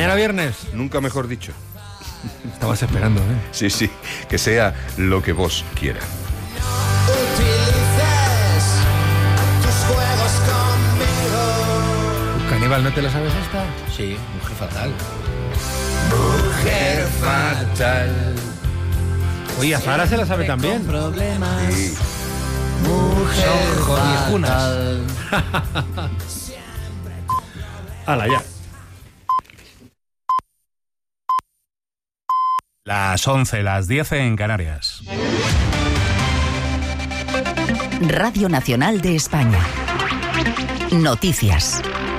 Mañana viernes. Nunca mejor dicho. Estabas esperando, ¿eh? Sí, que sea lo que vos quieras. Caníbal, ¿no te la sabes esta? Sí, Mujer Fatal. Mujer fatal. Oye, Zara se la sabe también. Problemas. Sí. Mujer jodiejunas. fatal. ¡Hala, ya! Las 11, las 10 en Canarias. Radio Nacional de España. Noticias.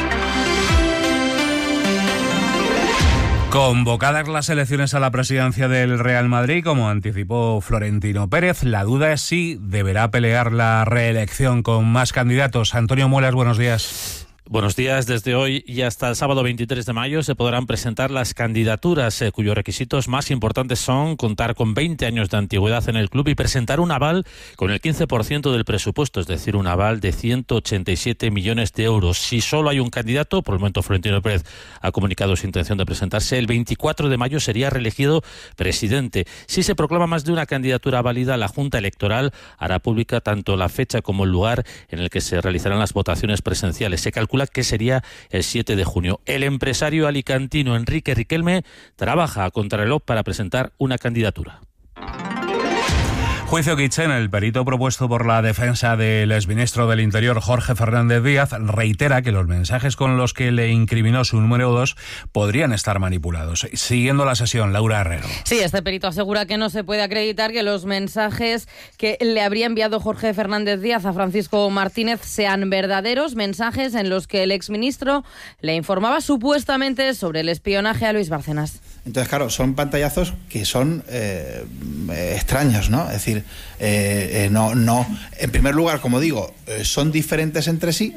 Convocadas las elecciones a la presidencia del Real Madrid, como anticipó Florentino Pérez, la duda es si deberá pelear la reelección con más candidatos. Antonio Muelas, buenos días. Buenos días. Desde hoy y hasta el sábado 23 de mayo se podrán presentar las candidaturas cuyos requisitos más importantes son contar con 20 años de antigüedad en el club y presentar un aval con el 15% del presupuesto, es decir, un aval de 187 millones de euros. Si solo hay un candidato, por el momento Florentino Pérez ha comunicado su intención de presentarse, el 24 de mayo sería reelegido presidente. Si se proclama más de una candidatura válida, la Junta Electoral hará pública tanto la fecha como el lugar en el que se realizarán las votaciones presenciales. Se calcula que sería el 7 de junio. El empresario alicantino Enrique Riquelme trabaja a contrarreloj para presentar una candidatura. Juicio Kitchen, el perito propuesto por la defensa del exministro del Interior Jorge Fernández Díaz, reitera que los mensajes con los que le incriminó su número 2 podrían estar manipulados. Siguiendo la sesión, Laura Herrero. Sí, este perito asegura que no se puede acreditar que los mensajes que le habría enviado Jorge Fernández Díaz a Francisco Martínez sean verdaderos, mensajes en los que el exministro le informaba supuestamente sobre el espionaje a Luis Bárcenas. Entonces, claro, son pantallazos que son extraños, ¿no? Es decir, no. En primer lugar, como digo, son diferentes entre sí.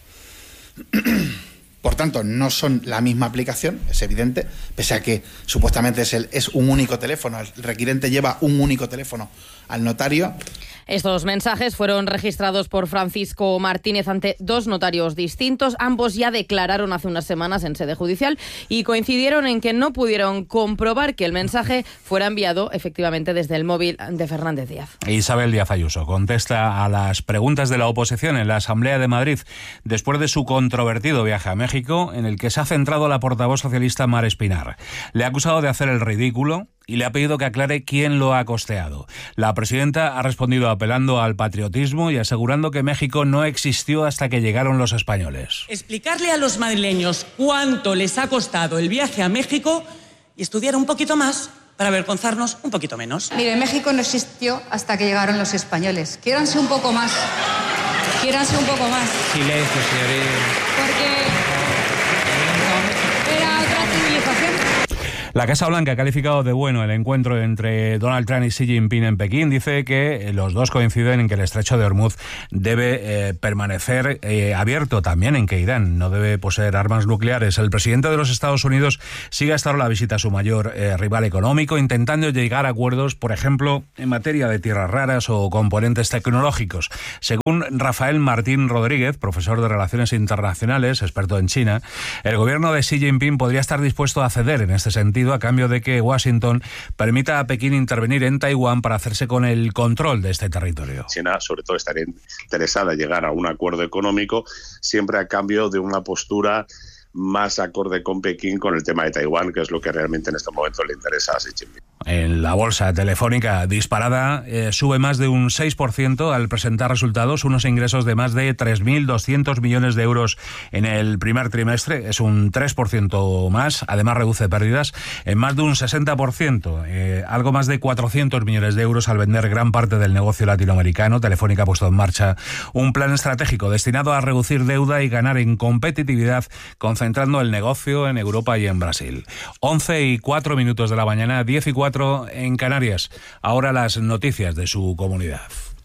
Por tanto, no son la misma aplicación, es evidente, pese a que supuestamente es un único teléfono. El requirente lleva un único teléfono al notario. Estos mensajes fueron registrados por Francisco Martínez ante dos notarios distintos. Ambos ya declararon hace unas semanas en sede judicial y coincidieron en que no pudieron comprobar que el mensaje fuera enviado efectivamente desde el móvil de Fernández Díaz. Isabel Díaz Ayuso contesta a las preguntas de la oposición en la Asamblea de Madrid después de su controvertido viaje a México, en el que se ha centrado la portavoz socialista Mar Espinar. Le ha acusado de hacer el ridículo y le ha pedido que aclare quién lo ha costeado. La presidenta ha respondido apelando al patriotismo y asegurando que México no existió hasta que llegaron los españoles. Explicarle a los madrileños cuánto les ha costado el viaje a México y estudiar un poquito más para avergonzarnos un poquito menos. Mire, México no existió hasta que llegaron los españoles. Quiéranse un poco más. Quiéranse un poco más. Silencio, señoría. Porque era otra civilización. La Casa Blanca ha calificado de bueno el encuentro entre Donald Trump y Xi Jinping en Pekín. Dice que los dos coinciden en que el estrecho de Hormuz debe permanecer abierto, también en que Irán no debe poseer armas nucleares. El presidente de los Estados Unidos sigue hasta ahora la visita a su mayor rival económico, intentando llegar a acuerdos, por ejemplo, en materia de tierras raras o componentes tecnológicos. Según Rafael Martín Rodríguez, profesor de Relaciones Internacionales, experto en China, el gobierno de Xi Jinping podría estar dispuesto a ceder en este sentido a cambio de que Washington permita a Pekín intervenir en Taiwán para hacerse con el control de este territorio. China, sobre todo, estaría interesada en llegar a un acuerdo económico, siempre a cambio de una postura más acorde con Pekín con el tema de Taiwán, que es lo que realmente en este momento le interesa a Xi Jinping. En la bolsa telefónica disparada sube más de un 6% al presentar resultados, unos ingresos de más de 3.200 millones de euros en el primer trimestre, es un 3% más, además reduce pérdidas en más de un 60%, algo más de 400 millones de euros al vender gran parte del negocio latinoamericano. Telefónica ha puesto en marcha un plan estratégico destinado a reducir deuda y ganar en competitividad, concentrando el negocio en Europa y en Brasil. 11:04 de la mañana, 10:04 en Canarias. Ahora las noticias de su comunidad.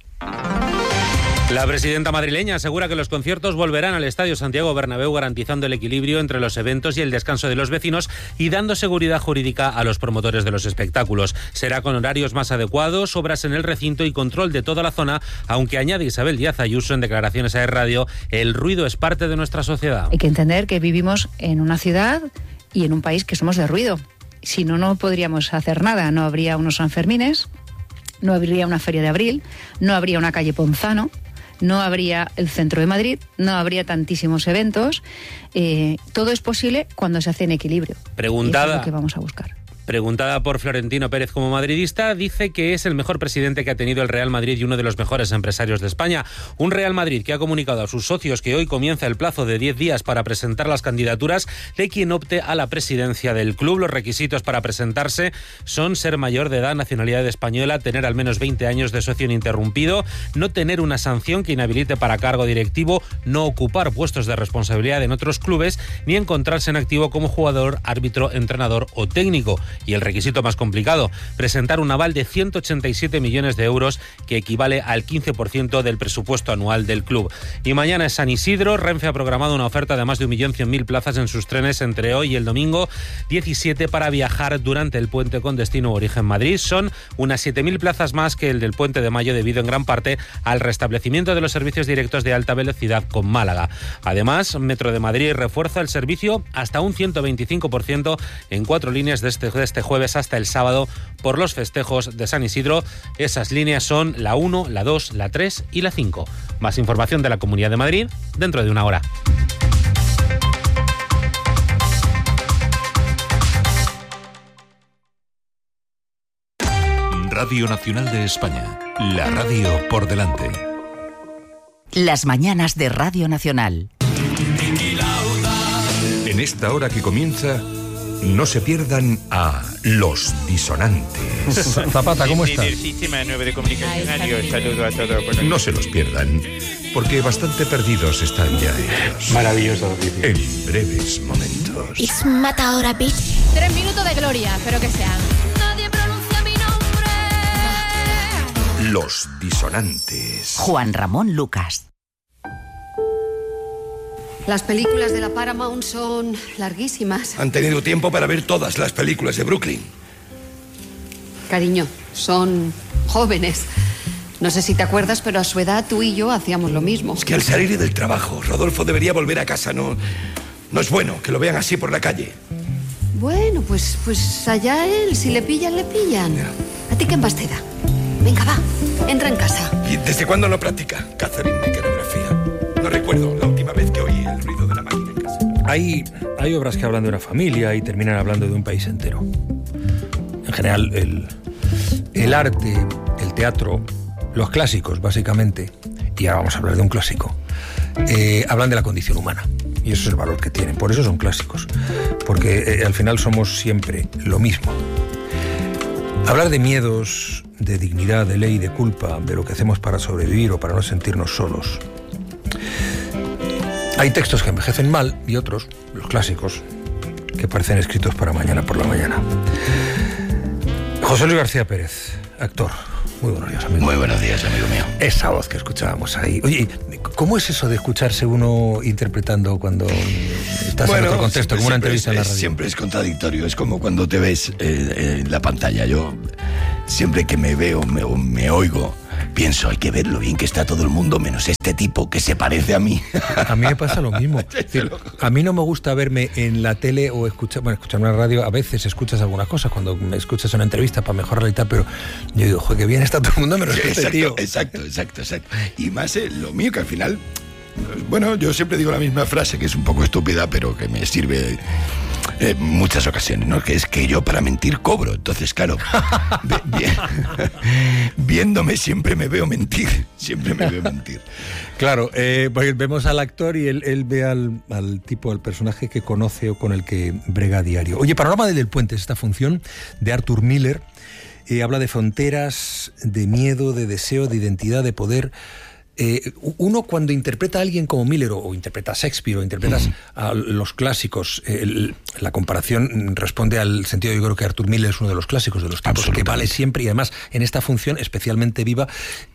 La presidenta madrileña asegura que los conciertos volverán al Estadio Santiago Bernabéu, garantizando el equilibrio entre los eventos y el descanso de los vecinos y dando seguridad jurídica a los promotores de los espectáculos. Será con horarios más adecuados, obras en el recinto y control de toda la zona, aunque añade Isabel Díaz Ayuso en declaraciones a Radio, el ruido es parte de nuestra sociedad. Hay que entender que vivimos en una ciudad y en un país que somos de ruido. Si no, no podríamos hacer nada. No habría unos Sanfermines, no habría una Feria de Abril, no habría una calle Ponzano, no habría el centro de Madrid, no habría tantísimos eventos. Todo es posible cuando se hace en equilibrio. Preguntada. Y eso es lo que vamos a buscar. Preguntada por Florentino Pérez como madridista, dice que es el mejor presidente que ha tenido el Real Madrid y uno de los mejores empresarios de España. Un Real Madrid que ha comunicado a sus socios que hoy comienza el plazo de 10 días para presentar las candidaturas de quien opte a la presidencia del club. Los requisitos para presentarse son ser mayor de edad, nacionalidad española, tener al menos 20 años de socio ininterrumpido, no tener una sanción que inhabilite para cargo directivo, no ocupar puestos de responsabilidad en otros clubes, ni encontrarse en activo como jugador, árbitro, entrenador o técnico. Y el requisito más complicado, presentar un aval de 187 millones de euros, que equivale al 15% del presupuesto anual del club. Y mañana es San Isidro. Renfe ha programado una oferta de más de 1.100.000 plazas en sus trenes entre hoy y el domingo 17 para viajar durante el puente con destino origen Madrid. Son unas 7.000 plazas más que el del puente de mayo, debido en gran parte al restablecimiento de los servicios directos de alta velocidad con Málaga. Además, Metro de Madrid refuerza el servicio hasta un 125% en 4 líneas de este jueves hasta el sábado por los festejos de San Isidro. Esas líneas son la 1, la 2, la 3 y la 5. Más información de la Comunidad de Madrid dentro de una hora. Radio Nacional de España, la radio por delante. Las mañanas de Radio Nacional. En esta hora que comienza, no se pierdan a Los Disonantes. Zapata, ¿cómo estás? Del Sistema 9 de Comunicación. Saludo a todos. No se los pierdan, porque bastante perdidos están ya ellos. Maravilloso. En breves momentos. It's mata ahora, bitch. 3 minutos de gloria, espero que sean. Nadie pronuncia mi nombre. Los Disonantes. Juan Ramón Lucas. Las películas de la Paramount son larguísimas. Han tenido tiempo para ver todas las películas de Brooklyn. Cariño, son jóvenes. No sé si te acuerdas, pero a su edad tú y yo hacíamos lo mismo. Es que al salir del trabajo, Rodolfo debería volver a casa. No es bueno que lo vean así por la calle. Bueno, pues allá él. Si le pillan, le pillan. ¿A ti qué más te da? Venga, va, entra en casa. ¿Y desde cuándo no practica Catherine mecanografía? No recuerdo la última vez que oí el ruido de la máquina en casa. Hay obras que hablan de una familia y terminan hablando de un país entero. En general, el arte, el teatro, los clásicos, básicamente, y ahora vamos a hablar de un clásico, hablan de la condición humana. Y eso es el valor que tienen. Por eso son clásicos. Porque al final somos siempre lo mismo. Hablar de miedos, de dignidad, de ley, de culpa, de lo que hacemos para sobrevivir o para no sentirnos solos. Hay textos que envejecen mal y otros, los clásicos, que parecen escritos para mañana por la mañana. José Luis García Pérez, actor. Muy buenos días, amigo. Muy buenos días, amigo mío. Esa voz que escuchábamos ahí. Oye, ¿cómo es eso de escucharse uno interpretando cuando estás en otro contexto, como una entrevista en la radio? Siempre es contradictorio, es como cuando te ves en la pantalla. Yo, siempre que me veo, me oigo, pienso, hay que ver lo bien que está todo el mundo, menos este tipo que se parece a mí. A mí me pasa lo mismo. A mí no me gusta verme en la tele o escuchar en la radio. A veces escuchas algunas cosas cuando me escuchas una entrevista para mejorar y tal, pero yo digo, joder, qué bien está todo el mundo menos este tío. Exacto. Y más lo mío, que al final, bueno, yo siempre digo la misma frase, que es un poco estúpida, pero que me sirve muchas ocasiones, ¿no? Que es que yo para mentir cobro. Entonces, claro, viéndome siempre me veo mentir. Claro, porque vemos al actor y él ve al tipo, al personaje que conoce o con el que brega a diario. Oye, Panorama del Puente, esta función de Arthur Miller, habla de fronteras, de miedo, de deseo, de identidad, de poder. Uno cuando interpreta a alguien como Miller o interpreta a Shakespeare o interpretas a los clásicos, la comparación responde al sentido. Yo creo que Arthur Miller es uno de los clásicos, de los tipos que vale siempre, y además en esta función especialmente viva,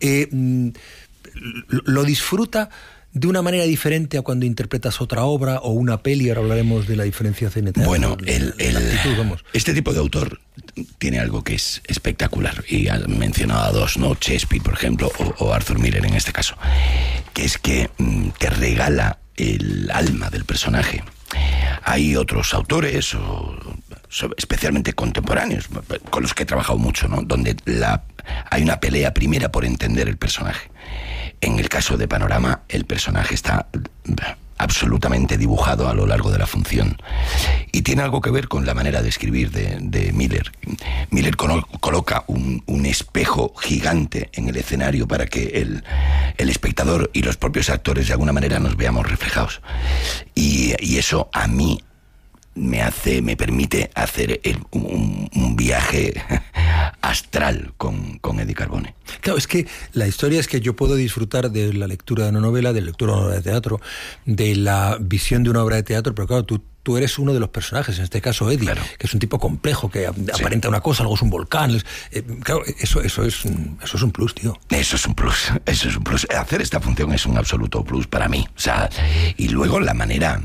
lo disfruta de una manera diferente a cuando interpretas otra obra o una peli. Ahora hablaremos de la diferencia cine-teatro. Bueno, este tipo de autor tiene algo que es espectacular, y has mencionado a dos, ¿no? Shakespeare, por ejemplo, o Arthur Miller en este caso, que es que te regala el alma del personaje. Hay otros autores, especialmente contemporáneos, con los que he trabajado mucho, ¿no? Donde hay una pelea primera por entender el personaje. En el caso de Panorama, el personaje está absolutamente dibujado a lo largo de la función. Y tiene algo que ver con la manera de escribir de Miller. Miller coloca un espejo gigante en el escenario para que el espectador y los propios actores de alguna manera nos veamos reflejados. Y eso a mí me permite hacer un viaje astral con Eddie Carbone. Claro, es que la historia es que yo puedo disfrutar de la lectura de una novela, de la lectura de una obra de teatro, de la visión de una obra de teatro, pero claro, tú eres uno de los personajes, en este caso Eddie, claro, que es un tipo complejo, que aparenta una cosa, luego es un volcán. Claro, eso es un plus, tío. Eso es un plus. Hacer esta función es un absoluto plus para mí. O sea, y luego la manera...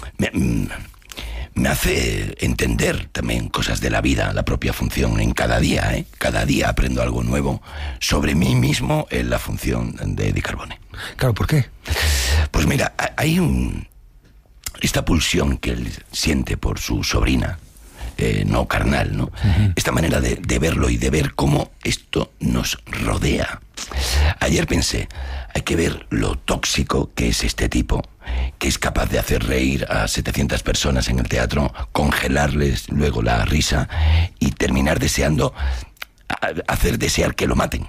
Me hace entender también cosas de la vida, la propia función, en cada día, ¿eh? Cada día aprendo algo nuevo sobre mí mismo en la función de Eddie Carbone. Claro, ¿por qué? Pues mira, hay esta pulsión que él siente por su sobrina, no carnal, ¿no? Uh-huh. Esta manera de verlo y de ver cómo esto nos rodea. Ayer pensé, hay que ver lo tóxico que es este tipo, que es capaz de hacer reír a 700 personas en el teatro, congelarles luego la risa y terminar hacer desear que lo maten.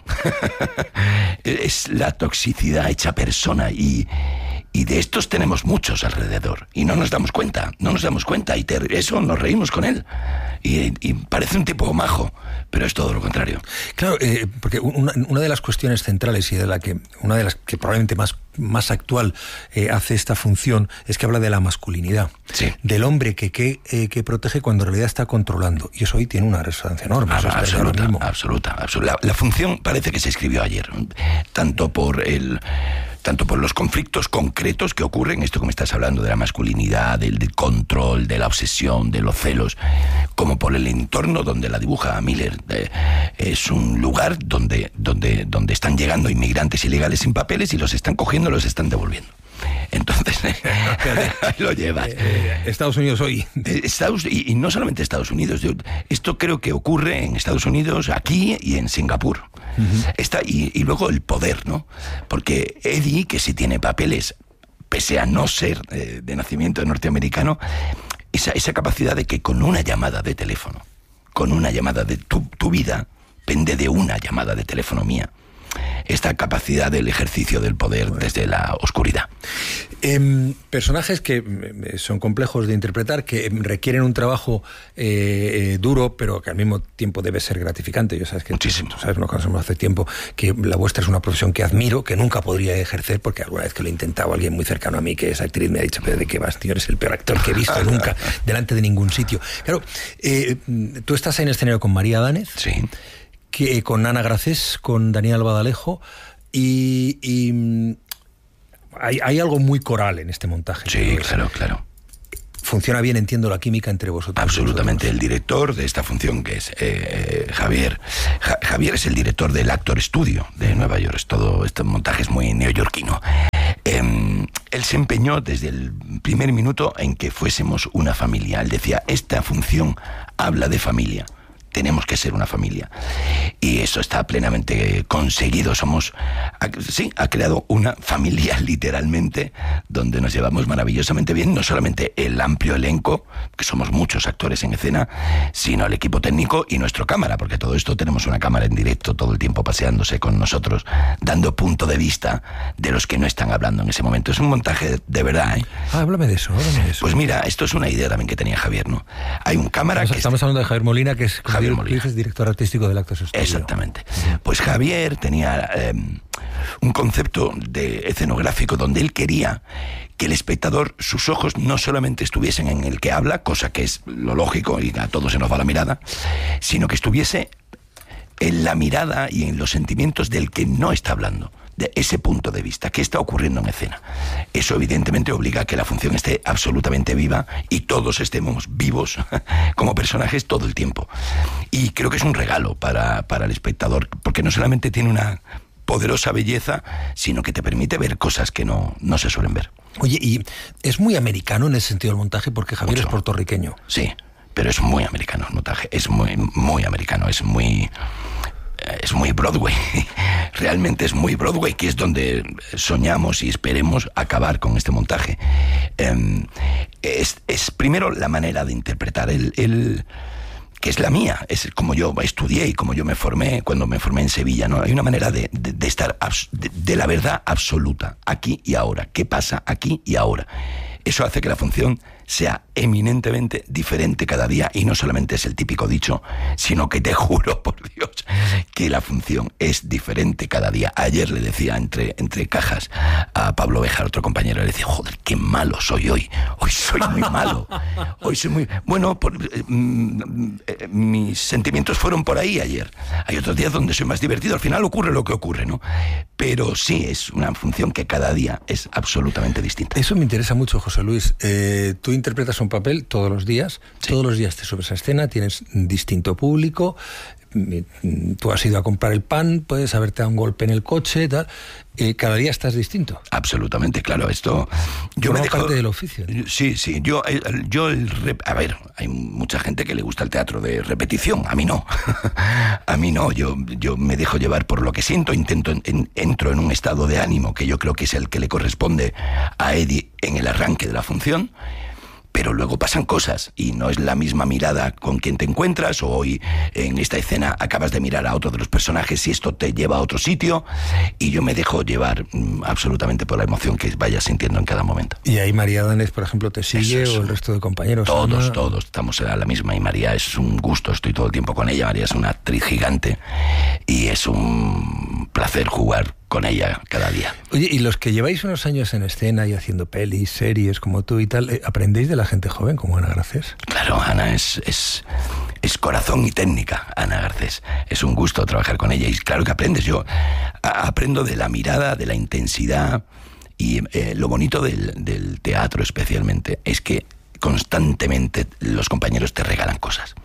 Es la toxicidad hecha persona y de estos tenemos muchos alrededor y no nos damos cuenta y eso nos reímos con él y parece un tipo majo, pero es todo lo contrario. Claro, porque una de las cuestiones centrales y una de las que probablemente más actual hace esta función es que habla de la masculinidad, sí, del hombre que protege cuando en realidad está controlando, y eso hoy tiene una resonancia enorme. Absoluta. La función parece que se escribió ayer, tanto por los conflictos concretos que ocurren, esto que me estás hablando de la masculinidad, del control, de la obsesión, de los celos, como por el entorno donde la dibuja Miller. Es un lugar donde están llegando inmigrantes ilegales sin papeles y los están cogiendo y los están devolviendo. Entonces, ahí lo llevas. Estados Unidos hoy. Y no solamente Estados Unidos. Esto creo que ocurre en Estados Unidos, aquí y en Singapur. Uh-huh. Y luego el poder, ¿no? Porque Eddie, que sí tiene papeles, pese a no ser de nacimiento norteamericano, esa capacidad de que con una llamada de teléfono, con una llamada de tu vida, pende de una llamada de teléfono mía. Esta capacidad del ejercicio del poder desde la oscuridad. Personajes que son complejos de interpretar, que requieren un trabajo duro, pero que al mismo tiempo debe ser gratificante. Yo sabes que muchísimo. Tú sabes, nos conocemos hace tiempo, que la vuestra es una profesión que admiro, que nunca podría ejercer, porque alguna vez que lo he intentado, alguien muy cercano a mí, que es actriz, me ha dicho, pero ¿de qué vas, tío? Eres el peor actor que he visto nunca, delante de ningún sitio. Claro, tú estás en el escenario con María Danez. Sí. Con Ana Gracés, con Daniel Badalejo, y hay algo muy coral en este montaje. Sí, claro. Funciona bien, entiendo, la química entre vosotros. Absolutamente. El director de esta función, que es Javier. Javier es el director del Actor Studio de Nueva York. Este montaje es muy neoyorquino. Él se empeñó desde el primer minuto en que fuésemos una familia. Él decía, esta función habla de familia. Tenemos que ser una familia. Y eso está plenamente conseguido. Ha creado una familia literalmente, donde nos llevamos maravillosamente bien, no solamente el amplio elenco, que somos muchos actores en escena, sino el equipo técnico y nuestro cámara, porque todo esto tenemos una cámara en directo todo el tiempo paseándose con nosotros, dando punto de vista de los que no están hablando en ese momento. Es un montaje de verdad, ¿eh? Háblame de eso. Pues mira, esto es una idea también que tenía Javier, ¿no? Hay un cámara Estamos hablando de Javier Molina, que es Javier Molina, es director artístico del Actors Studio. Exactamente. Pues Javier tenía un concepto escenográfico donde él quería que el espectador, sus ojos no solamente estuviesen en el que habla, cosa que es lo lógico y a todos se nos va la mirada, sino que estuviese en la mirada y en los sentimientos del que no está hablando, de ese punto de vista, qué está ocurriendo en escena. Eso evidentemente obliga a que la función esté absolutamente viva y todos estemos vivos como personajes todo el tiempo. Y creo que es un regalo para el espectador, porque no solamente tiene una poderosa belleza, sino que te permite ver cosas que no se suelen ver. Oye, ¿y es muy americano en ese sentido el montaje? Porque Javier es puertorriqueño. Sí, pero es muy americano el montaje, es muy americano, es muy Broadway. Realmente es muy Broadway, que es donde soñamos y esperemos acabar con este montaje. Es primero la manera de interpretar que es la mía, es como yo estudié y como yo me formé cuando me formé en Sevilla, ¿no? Hay una manera de estar de la verdad absoluta, aquí y ahora. ¿Qué pasa aquí y ahora? Eso hace que la función sea eminentemente diferente cada día, y no solamente es el típico dicho, sino que te juro por Dios que la función es diferente cada día. Ayer le decía entre cajas a Pablo Béjar, otro compañero, le decía, joder, qué malo soy hoy soy muy malo, hoy soy muy... Bueno, mis sentimientos fueron por ahí ayer. Hay otros días donde soy más divertido, al final ocurre lo que ocurre, ¿no? Pero sí, es una función que cada día es absolutamente distinta. Eso me interesa mucho, José Luis. Tú interpretas un papel todos los días, todos los días te subes a escena, tienes distinto público, tú has ido a comprar el pan, puedes haberte dado un golpe en el coche, tal. Cada día estás distinto. Absolutamente, claro. Esto yo me dejo parte del oficio, ¿no? Sí. A ver, hay mucha gente que le gusta el teatro de repetición. A mí no. A mí no. Yo me dejo llevar por lo que siento. Entro en un estado de ánimo que yo creo que es el que le corresponde a Eddie en el arranque de la función. Pero luego pasan cosas y no es la misma mirada con quien te encuentras, o hoy en esta escena acabas de mirar a otro de los personajes y esto te lleva a otro sitio, y yo me dejo llevar absolutamente por la emoción que vayas sintiendo en cada momento. ¿Y ahí María Danés, por ejemplo, te sigue o el resto de compañeros? Todos estamos a la misma, y María es un gusto, estoy todo el tiempo con ella. María es una actriz gigante y es un placer jugar con ella cada día. Oye, y los que lleváis unos años en escena y haciendo pelis, series como tú y tal, ¿aprendéis de la gente joven como Ana Garcés? Claro, Ana es corazón y técnica, Ana Garcés. Es un gusto trabajar con ella y claro que aprendes. Yo aprendo de la mirada, de la intensidad, y lo bonito del teatro especialmente es que constantemente los compañeros te regalan cosas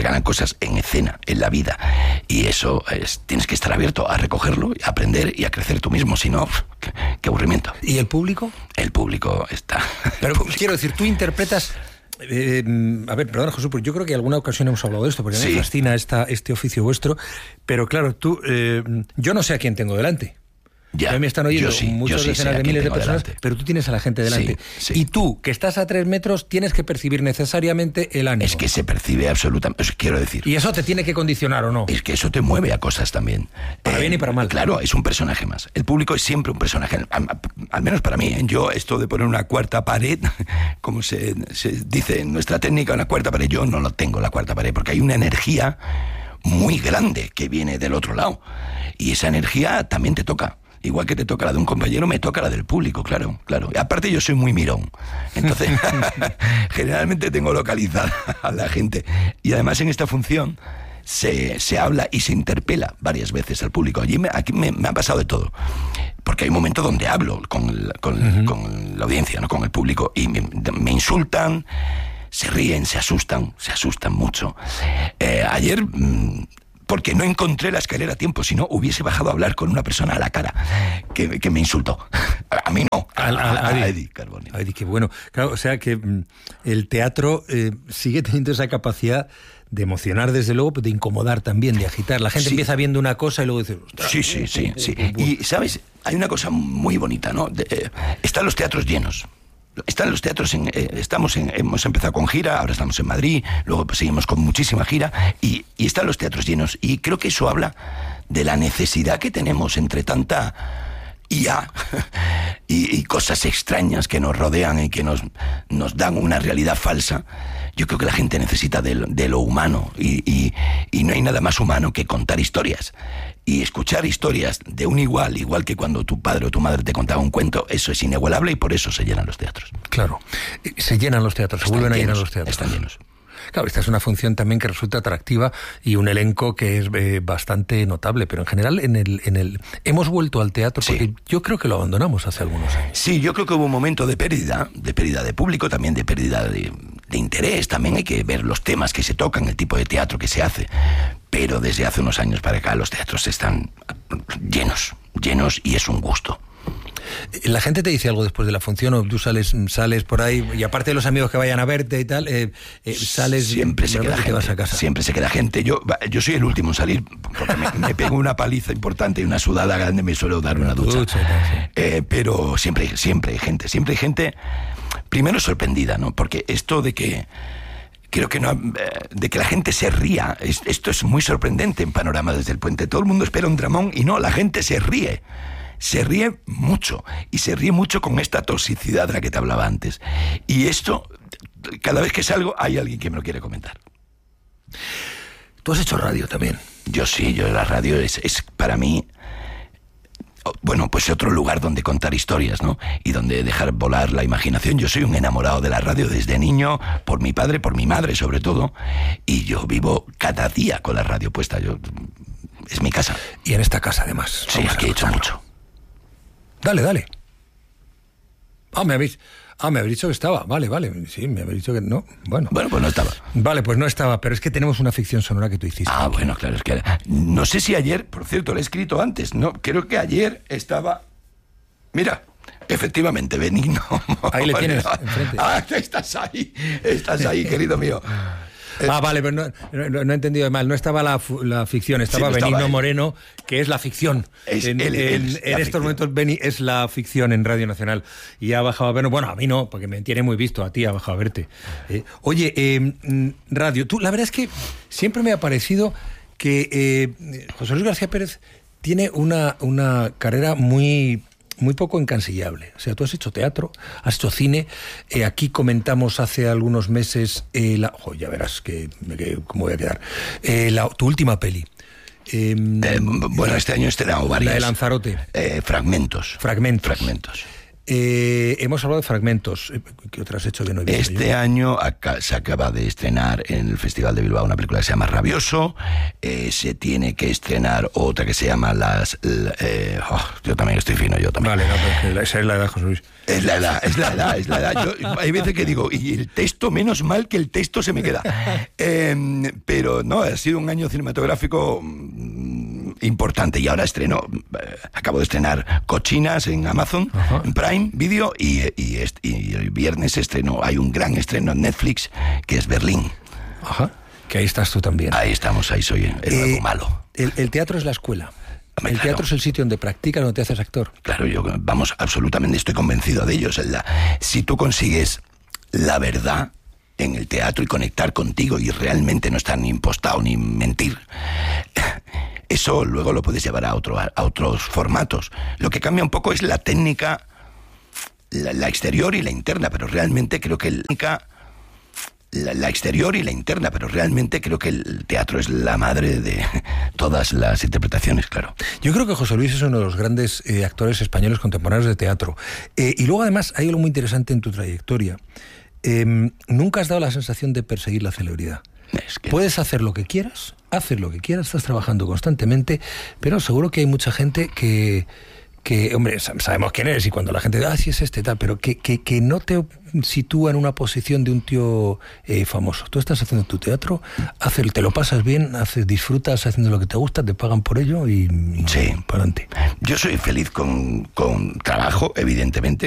en escena, en la vida, y eso tienes que estar abierto a recogerlo, a aprender y a crecer tú mismo, si no, qué aburrimiento. ¿Y el público? El público está... Pero quiero decir, tú interpretas... a ver, perdona, José, porque yo creo que en alguna ocasión hemos hablado de esto, porque me fascina este oficio vuestro, pero claro, tú, yo no sé a quién tengo delante. Ya, a mí me están oyendo muchas decenas de miles de personas, delante. Pero tú tienes a la gente delante. Sí. Y tú, que estás a 3 metros, tienes que percibir necesariamente el ánimo. Es que se percibe absolutamente, quiero decir. ¿Y eso te tiene que condicionar o no? Es que eso te mueve a cosas también. Para bien y para mal. Claro, es un personaje más. El público es siempre un personaje, al menos para mí. Yo, esto de poner una cuarta pared, como se dice en nuestra técnica, una cuarta pared, yo no lo tengo, la cuarta pared, porque hay una energía muy grande que viene del otro lado. Y esa energía también te toca. Igual que te toca la de un compañero, me toca la del público, claro. Y aparte yo soy muy mirón. Entonces, generalmente tengo localizada a la gente. Y además en esta función se habla y se interpela varias veces al público. Aquí me ha pasado de todo. Porque hay un momento donde hablo con la audiencia, ¿no? Con el público, y me insultan, se ríen, se asustan mucho. Ayer... porque no encontré la escalera a tiempo, si no hubiese bajado a hablar con una persona a la cara que me insultó. A mí no, a Eddie Carboni. A Eddie, qué bueno. Claro, o sea que el teatro sigue teniendo esa capacidad de emocionar, desde luego, pero de incomodar también, de agitar. La gente empieza viendo una cosa y luego dice... Sí. Y, ¿sabes? Hay una cosa muy bonita, ¿no? Están los teatros llenos. Están los teatros, hemos empezado con gira, ahora estamos en Madrid, luego seguimos con muchísima gira, y están los teatros llenos. Y creo que eso habla de la necesidad que tenemos entre tanta IA y cosas extrañas que nos rodean y que nos dan una realidad falsa. Yo creo que la gente necesita de lo humano, y no hay nada más humano que contar historias. Y escuchar historias de un igual que cuando tu padre o tu madre te contaba un cuento, eso es inigualable, y por eso se llenan los teatros. Claro, se llenan los teatros, se vuelven a llenar los teatros. Están llenos. Claro, esta es una función también que resulta atractiva y un elenco que es bastante notable, pero en general hemos vuelto al teatro porque yo creo que lo abandonamos hace algunos años. Sí, yo creo que hubo un momento de pérdida de público, también de pérdida de interés, también hay que ver los temas que se tocan, el tipo de teatro que se hace, pero desde hace unos años para acá los teatros están llenos y es un gusto. ¿La gente te dice algo después de la función o tú sales por ahí y aparte de los amigos que vayan a verte y tal, sales siempre se queda y te vas a casa? Siempre se queda gente. Yo soy el último en salir porque me pego una paliza importante y una sudada grande, me suelo dar una ducha. Pero siempre hay gente primero sorprendida, ¿no? Porque esto de que creo que de que la gente se ría, esto es muy sorprendente en Panorama desde el Puente. Todo el mundo espera un dramón y no, la gente se ríe mucho, y se ríe mucho con esta toxicidad de la que te hablaba antes. Y esto, cada vez que salgo, hay alguien que me lo quiere comentar. ¿Tú has hecho radio también? Yo la radio es para mí, bueno, pues otro lugar donde contar historias, ¿no? Y donde dejar volar la imaginación. Yo soy un enamorado de la radio desde niño, por mi padre, por mi madre sobre todo, y yo vivo cada día con la radio puesta. Es mi casa. Y en esta casa además. Sí, aquí he hecho mucho. Dale. Me habéis dicho que estaba. Vale. Sí, me habéis dicho que no. Bueno, pues no estaba. Vale, pues no estaba, pero es que tenemos una ficción sonora que tú hiciste. Bueno, claro, es que no sé si ayer, por cierto, lo he escrito antes, no, creo que ayer estaba. Mira, efectivamente, Benigno. Ahí le tienes, enfrente. Estás ahí, querido mío. Vale, pero no he entendido mal. No estaba la ficción, estaba Benigno Moreno, que es la ficción. En estos momentos Beni es la ficción en Radio Nacional. Y ha bajado a vernos. Bueno, a mí no, porque me tiene muy visto. A ti ha bajado a verte. Oye, radio, la verdad es que siempre me ha parecido que José Luis García Pérez tiene una carrera muy poco encansillable. O sea, tú has hecho teatro, has hecho cine. Aquí comentamos hace algunos meses ya verás cómo voy a quedar. Tu última peli. Bueno, este año he estrenado varias. La de Lanzarote. Fragmentos. Hemos hablado de Fragmentos. ¿Qué otras has hecho que no he visto Este año se acaba de estrenar en el Festival de Bilbao una película que se llama Rabioso. Se tiene que estrenar otra que se llama yo también estoy fino, yo también. Vale, no, esa es la edad, José Luis. Es la edad. Hay veces que digo, y el texto, menos mal que el texto se me queda. Pero no, ha sido un año cinematográfico importante. Y ahora acabo de estrenar Cochinas en Amazon, en Prime Video, y el viernes hay un gran estreno en Netflix, que es Berlín. Que ahí estás tú también. Ahí estamos, ahí soy el nuevo malo. El teatro es la escuela. El teatro es el sitio donde practicas, donde te haces actor. Claro, absolutamente estoy convencido de ello. Si tú consigues la verdad en el teatro y conectar contigo y realmente no estar ni impostado ni mentir, eso luego lo puedes llevar a otros formatos. Lo que cambia un poco es la técnica, la exterior y la interna, pero realmente creo que la exterior y la interna, pero realmente creo que el teatro es la madre de todas las interpretaciones, claro. Yo creo que José Luis es uno de los grandes actores españoles contemporáneos de teatro. Y luego además hay algo muy interesante en tu trayectoria. Nunca has dado la sensación de perseguir la celebridad. Puedes hacer lo que quieras, estás trabajando constantemente, pero seguro que hay mucha gente que hombre, sabemos quién eres y cuando la gente dice, sí es tal, pero que no te sitúa en una posición de un tío famoso. Tú estás haciendo tu teatro, te lo pasas bien, disfrutas haciendo lo que te gusta, te pagan por ello y sí, para adelante. Yo soy feliz con trabajo, evidentemente.